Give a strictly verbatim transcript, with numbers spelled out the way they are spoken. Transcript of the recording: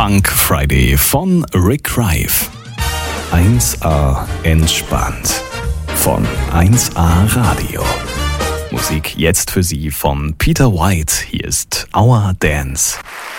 Funk Friday von Rick Rife. eins A entspannt von eins A Radio. Musik jetzt für Sie von Peter White. Hier ist Our Dance.